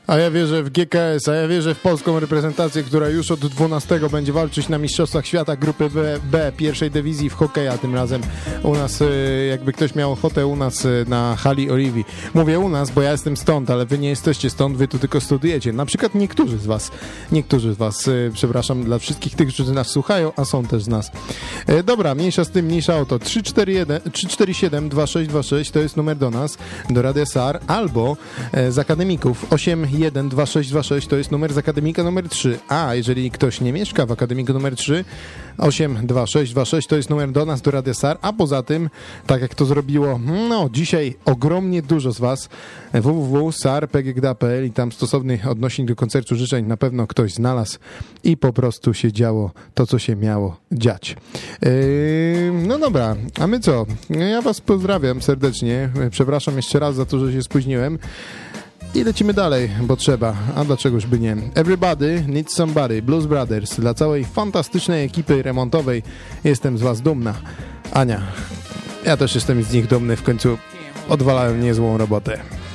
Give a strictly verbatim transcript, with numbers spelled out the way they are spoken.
A ja wierzę w G K S, a ja wierzę w polską reprezentację, która już od dwunastego będzie walczyć na Mistrzostwach Świata grupy B, B pierwszej dywizji w hokeja. Tym razem u nas, jakby ktoś miał ochotę, u nas na hali Oliwii. Mówię u nas, bo ja jestem stąd, ale wy nie jesteście stąd, wy tu tylko studujecie. Na przykład niektórzy z was, niektórzy z was, przepraszam, dla wszystkich tych, którzy nas słuchają, a są też z nas. Dobra, mniejsza z tym, mniejsza o to. trzy cztery siedem dwa sześć dwa sześć to jest numer do nas, do Radia S A R, albo z akademików osiem jeden dwa sześć dwa sześć to jest numer z akademika numer trzy. A jeżeli ktoś nie mieszka w akademiku numer trzy, osiem dwa sześć dwa sześć to jest numer do nas, do Radia S A R, a poza tym, tak jak to zrobiło, no dzisiaj ogromnie dużo z was, w w w kropka s a r p g g d a kropka p l i tam stosowny odnośnik do koncertu życzeń na pewno ktoś znalazł i po prostu się działo to, co się miało dziać. Yy, no dobra, a my co? Ja was pozdrawiam serdecznie, przepraszam jeszcze raz za to, że się spóźniłem. I lecimy dalej, bo trzeba, a dlaczegoż by nie. Everybody needs somebody, Blues Brothers. Dla całej fantastycznej ekipy remontowej jestem z was dumna. Ania, ja też jestem z nich dumny, w końcu odwalałem niezłą robotę.